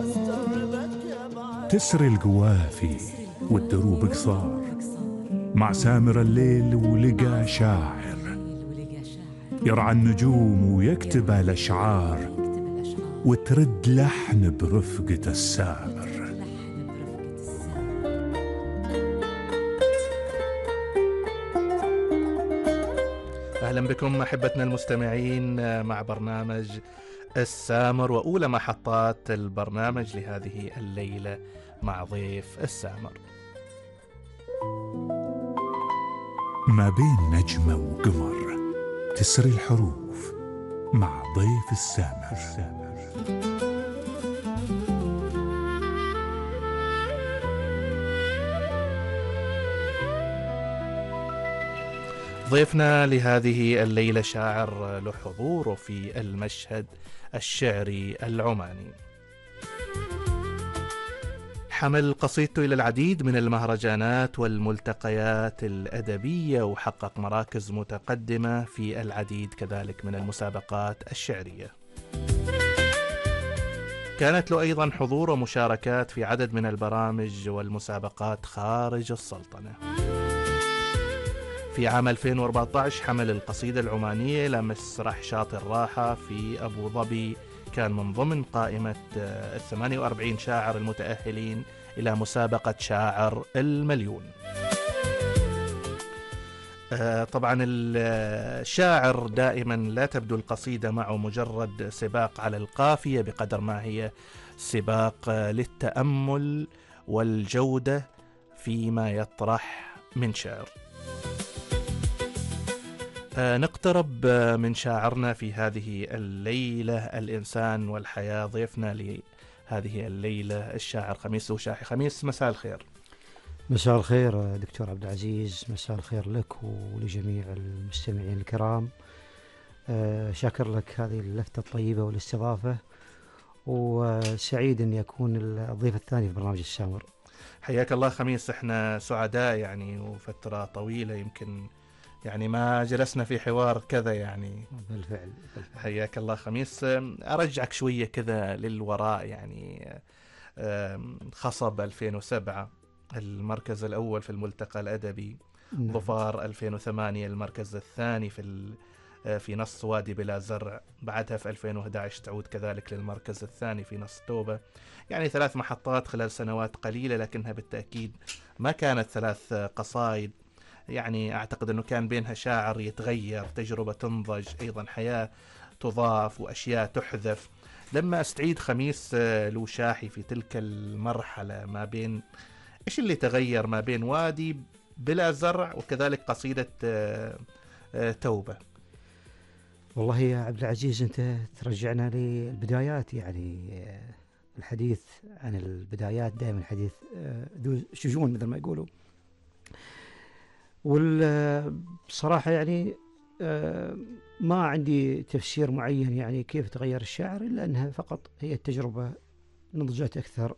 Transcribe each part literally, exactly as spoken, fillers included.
تسري القوافي والدروب قصار، مع سامر الليل ولقى شاعر يرعى النجوم ويكتب الأشعار، وترد لحن برفقة السامر. أهلا بكم أحبتنا المستمعين مع برنامج السامر، وأولى محطات البرنامج لهذه الليلة مع ضيف السامر. ما بين نجمة وقمر تسري الحروف مع ضيف السامر. ضيفنا لهذه الليلة شاعر له حضور في المشهد الشعري العماني، حمل قصيدته إلى العديد من المهرجانات والملتقيات الأدبية، وحقق مراكز متقدمة في العديد كذلك من المسابقات الشعرية. كانت له أيضا حضور ومشاركات في عدد من البرامج والمسابقات خارج السلطنة. في عام ألفين وأربعة عشر حمل القصيدة العمانية إلى مسرح شاطئ الراحة في أبو ظبي، كان من ضمن قائمة الثمانية وأربعين شاعر المتأهلين إلى مسابقة شاعر المليون. طبعا الشاعر دائما لا تبدو القصيدة معه مجرد سباق على القافية بقدر ما هي سباق للتأمل والجودة فيما يطرح من شعر. نقترب من شاعرنا في هذه الليلة الإنسان والحياة. ضيفنا لهذه الليلة الشاعر خميس وشاحي. خميس، مساء الخير. مساء الخير دكتور عبد العزيز، مساء الخير لك ولجميع المستمعين الكرام. شاكر لك هذه اللفتة الطيبة والاستضافة، وسعيد أن يكون الضيف الثاني في برنامج السامر. حياك الله خميس، احنا سعداء يعني، وفترة طويلة يمكن يعني ما جلسنا في حوار كذا يعني. بالفعل, بالفعل. حياك الله خميس. أرجعك شوية كذا للوراء يعني. خصب ألفين وسبعة المركز الأول في الملتقى الأدبي. نعم. ظفار ألفين وثمانية المركز الثاني في في نص وادي بلا زرع. بعدها في ألفين وأحد عشر تعود كذلك للمركز الثاني في نص توبة. يعني ثلاث محطات خلال سنوات قليلة، لكنها بالتأكيد ما كانت ثلاث قصائد. يعني أعتقد أنه كان بينها شاعر يتغير، تجربة تنضج، أيضا حياة تضاف وأشياء تحذف. لما أستعيد خميس لوشاحي في تلك المرحلة، ما بين إيش اللي تغير ما بين وادي بلا زرع وكذلك قصيدة توبة؟ والله يا عبد العزيز أنت ترجعنا للبدايات، يعني الحديث عن البدايات دائما حديث ذو شجون مثل ما يقولوا. والصراحة يعني ما عندي تفسير معين يعني كيف تغير الشاعر، إلا أنها فقط هي التجربة نضجت أكثر،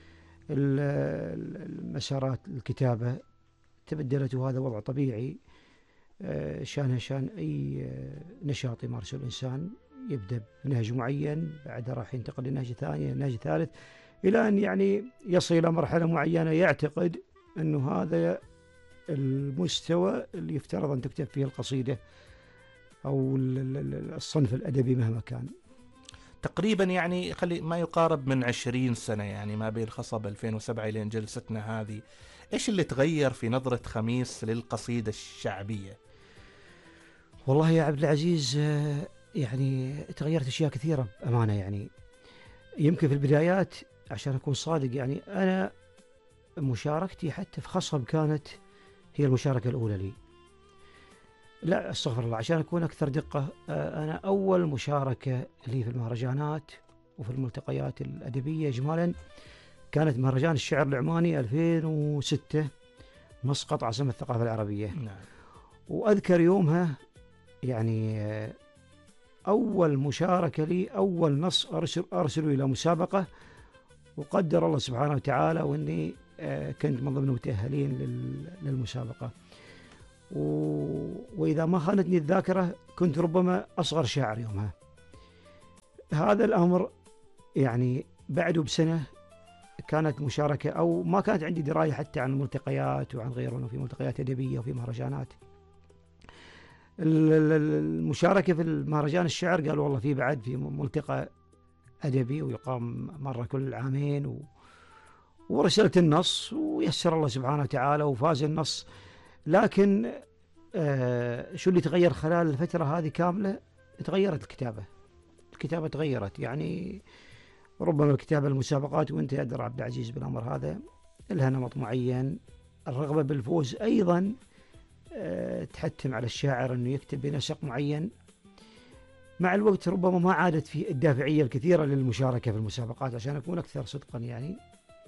المسارات الكتابة تبدلت، وهذا وضع طبيعي شانها شان أي نشاط يمارسه الإنسان. يبدأ بنهج معين، بعدها راح ينتقل لنهج ثاني، نهج ثالث، إلى أن يعني يصل إلى مرحلة معينة يعتقد أنه هذا المستوى اللي يفترض أن تكتب فيه القصيدة أو الصنف الأدبي مهما كان. تقريبا يعني خلي ما يقارب من عشرين سنة يعني ما بين خصب ألفين وسبعة إلى جلستنا هذه. إيش اللي تغير في نظرة خميس للقصيدة الشعبية؟ والله يا عبد العزيز يعني تغيرت أشياء كثيرة أمانة. يعني يمكن في البدايات عشان أكون صادق، يعني أنا مشاركتي حتى في خصب كانت هي المشاركة الأولى لي. لا استغفر الله، عشان أكون أكثر دقة، أنا أول مشاركة لي في المهرجانات وفي الملتقيات الأدبية إجمالا كانت مهرجان الشعر العماني ألفين وستة مسقط عاصمة الثقافة العربية. نعم. وأذكر يومها يعني أول مشاركة لي، أول نص أرسل أرسله إلى مسابقة، وقدر الله سبحانه وتعالى وإني كنت من ضمن المتأهلين للمسابقة. وإذا ما خانتني الذاكرة كنت ربما أصغر شاعر يومها. هذا الأمر يعني بعده بسنة كانت مشاركة، أو ما كانت عندي دراية حتى عن الملتقيات وعن غيره، وفي ملتقيات أدبية وفي مهرجانات. المشاركة في المهرجان الشعر قال والله في بعد في ملتقى أدبي ويقام مرة كل عامين، و ورسلت النص ويسر الله سبحانه وتعالى وفاز النص. لكن آه شو اللي تغير خلال الفترة هذه كاملة؟ تغيرت الكتابة، الكتابة تغيرت. يعني ربما الكتابة المسابقات، وانت أدرى عبد العزيز بالأمر هذا، لها نمط معين. الرغبة بالفوز أيضا أه تحتم على الشاعر أنه يكتب بنسق معين. مع الوقت ربما ما عادت في الدافعية الكثيرة للمشاركة في المسابقات، عشان أكون أكثر صدقا يعني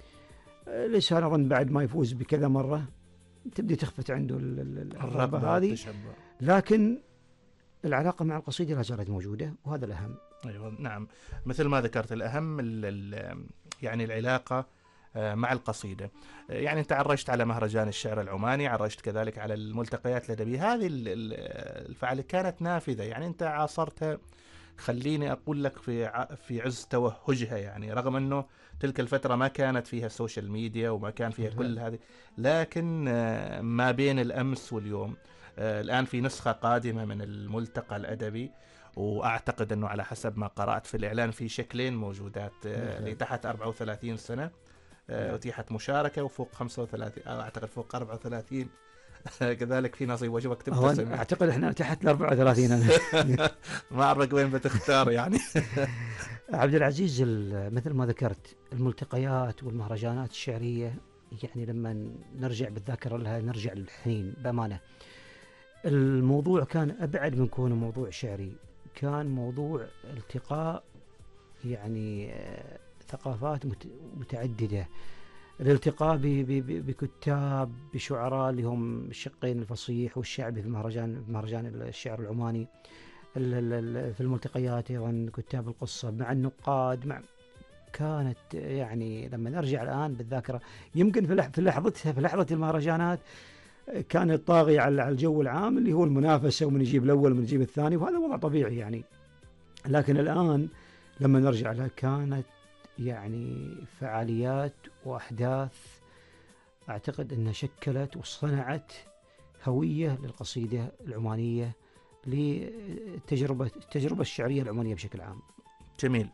أه ليش أنا أظن بعد ما يفوز بكذا مرة تبدأ تخفت عنده الرغبة هذه. لكن العلاقة مع القصيدة لا زالت موجودة، وهذا الأهم. أيوة نعم، مثل ما ذكرت الأهم ال ال يعني العلاقة مع القصيدة. يعني أنت عرجت على مهرجان الشعر العماني، عرجت كذلك على الملتقيات الأدبية. هذه الفعالية كانت نافذة، يعني أنت عاصرتها، خليني أقول لك في في عز توهجها، يعني رغم أنه تلك الفترة ما كانت فيها السوشيال ميديا وما كان فيها كل هذه، لكن ما بين الأمس واليوم الآن في نسخة قادمة من الملتقى الأدبي، وأعتقد أنه على حسب ما قرأت في الإعلان في شكلين موجودات، اللي تحت أربعة وثلاثين سنة أتيحت مشاركة، وفوق خمسة وثلاثين أعتقد فوق أربعة وثلاثين كذلك في نصيب. وشوفك تبتسم. أعتقد إحنا تحت ال أربعة وثلاثين أنا ما أعرف وين بتختار يعني. عبد العزيز، مثل ما ذكرت الملتقيات والمهرجانات الشعرية، يعني لما نرجع بالذاكرة لها نرجع للحنين بأمانة. الموضوع كان أبعد من كونه موضوع شعري، كان موضوع التقاء يعني ثقافات متعددة، الالتقاء بكتاب بشعراء اللي هم الشقين الفصيح والشعبي في مهرجان مهرجان الشعر العماني، في الملتقيات أيضا كتاب القصة مع النقاد. مع كانت يعني لما نرجع الآن بالذاكرة، يمكن في لحظتها في لحظة المهرجانات كان الطاغي على الجو العام اللي هو المنافسة، ومن يجيب الأول ومن يجيب الثاني، وهذا وضع طبيعي يعني. لكن الآن لما نرجع لها كانت يعني فعاليات وأحداث أعتقد أنها شكلت وصنعت هوية للقصيدة العمانية، لتجربة التجربة الشعرية العمانية بشكل عام. جميل.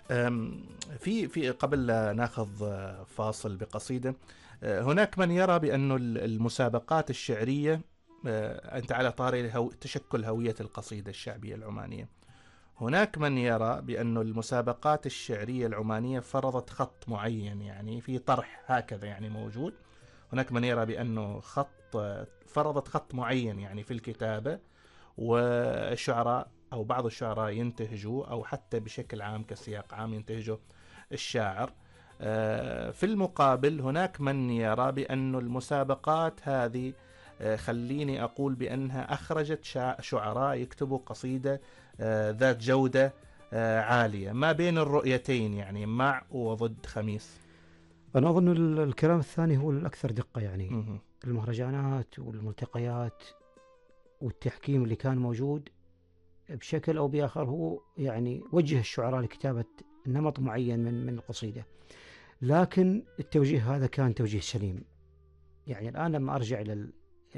في في قبل لا ناخذ فاصل بقصيدة، هناك من يرى بأن المسابقات الشعرية، أنت على طاري تشكل هوية القصيدة الشعبية العمانية، هناك من يرى بأن المسابقات الشعرية العمانية فرضت خط معين، يعني في طرح هكذا يعني موجود. هناك من يرى بأنه خط فرضت خط معين يعني في الكتابة، والشعراء أو بعض الشعراء ينتهجوا، أو حتى بشكل عام كسياق عام ينتهجوا الشاعر. في المقابل هناك من يرى بأن المسابقات هذه خليني أقول بأنها أخرجت شعراء يكتبوا قصيدة ذات جودة عالية. ما بين الرؤيتين يعني مع وضد خميس؟ أنا أظن الكلام الثاني هو الأكثر دقة. يعني م- المهرجانات والملتقيات والتحكيم اللي كان موجود بشكل أو بآخر هو يعني وجه الشعراء لكتابة نمط معين من من القصيدة، لكن التوجيه هذا كان توجيه سليم. يعني الآن لما أرجع إلى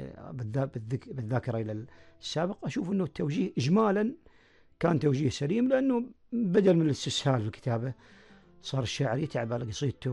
بالذاكرة إلى السابق أشوف أنه التوجيه إجمالا كان توجيه سليم، لأنه بدل من الاستسهال في الكتابة صار الشاعر يتعب على قصيدته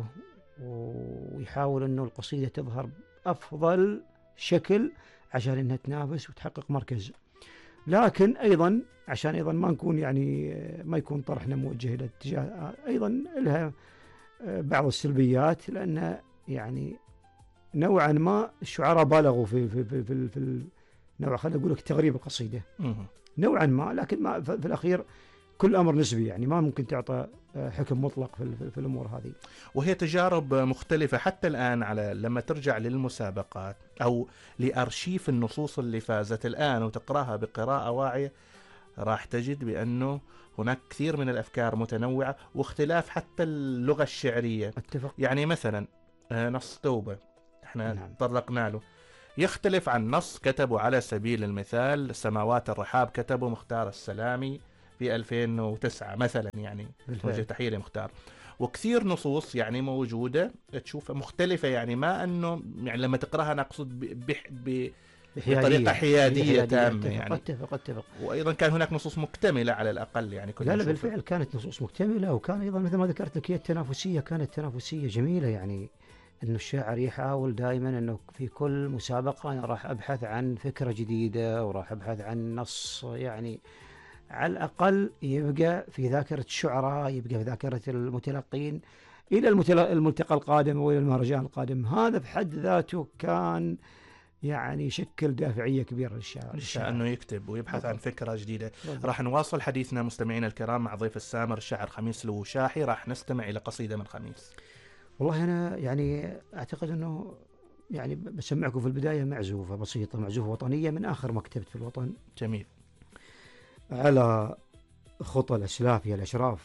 ويحاول أنه القصيدة تظهر بأفضل شكل عشان أنها تنافس وتحقق مركز. لكن أيضا عشان أيضا ما نكون يعني ما يكون طرحنا موجه إلى اتجاه، أيضا لها بعض السلبيات، لأن يعني نوعا ما الشعراء بالغوا في في في في, في نوع خلينا نقول لك تغريب القصيدة نوعا ما. لكن ما في الأخير كل أمر نسبي، يعني ما ممكن تعطى حكم مطلق في, في, في الأمور هذه. وهي تجارب مختلفة حتى الآن. على لما ترجع للمسابقات أو لأرشيف النصوص اللي فازت الآن وتقرأها بقراءة واعية، راح تجد بأنه هناك كثير من الأفكار متنوعة واختلاف حتى اللغة الشعرية. أتفق. يعني مثلا نص توبة احنا نعم. طرقنا له، يختلف عن نص كتبه على سبيل المثال سماوات الرحاب، كتبه مختار السلامي في ألفين وتسعة مثلا، يعني وجه تحية مختار. وكثير نصوص يعني موجودة تشوفها مختلفة، يعني ما أنه يعني لما تقرأها أنا أقصد ب... ب... بطريقة حيادية تامة يعني. أتفق أتفق. وأيضا كان هناك نصوص مكتملة على الأقل يعني. لا لا بالفعل كانت نصوص مكتملة، وكان أيضا مثل ما ذكرت لك هي التنافسية، كانت تنافسية جميلة يعني. أنه الشاعر يحاول دائما أنه في كل مسابقة أنا راح أبحث عن فكرة جديدة وراح أبحث عن نص يعني على الأقل يبقى في ذاكرة الشعراء، يبقى في ذاكرة المتلقين إلى الملتقى القادم وإلى المهرجان القادم. هذا بحد ذاته كان يعني شكل دافعية كبيرة للشاعر الشاعر أنه يكتب ويبحث عن فكرة جديدة. بالضبط. راح نواصل حديثنا مستمعينا الكرام مع ضيف السامر الشاعر خميس الوشاحي. راح نستمع إلى قصيدة من خميس. والله أنا يعني أعتقد أنه يعني بسمعكم في البداية معزوفة بسيطة، معزوفة وطنية من آخر ما كتبت في الوطن. جميل. على خطى الأسلاف يا الأشراف،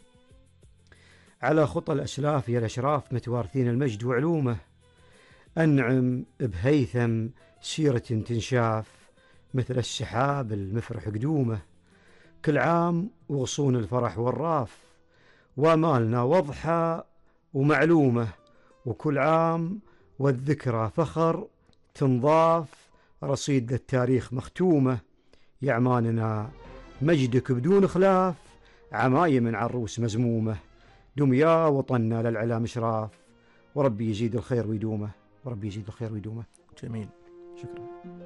على خطى الأسلاف يا الأشراف متوارثين المجد وعلومه، أنعم بهيثم سيرة تنشاف مثل السحاب المفرح قدومه، كل عام وغصون الفرح والراف ومالنا وضحى ومعلومة، وكل عام والذكرى فخر تنضاف رصيد التاريخ مختومة، يعماننا مجدك بدون خلاف عمايم عروس مزمومة، دم يا وطننا للعلا مشراف وربي يزيد الخير ويدومه، وربي يزيد الخير ويدومه. جميل. شكرا.